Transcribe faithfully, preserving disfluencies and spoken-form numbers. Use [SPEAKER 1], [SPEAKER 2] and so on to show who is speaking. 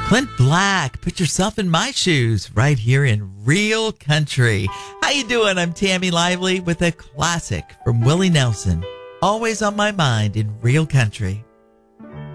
[SPEAKER 1] Clint Black, put yourself in my shoes right here in Real Country. How you doing? I'm Tammy Lively with a classic from Willie Nelson. Always on my mind in Real Country.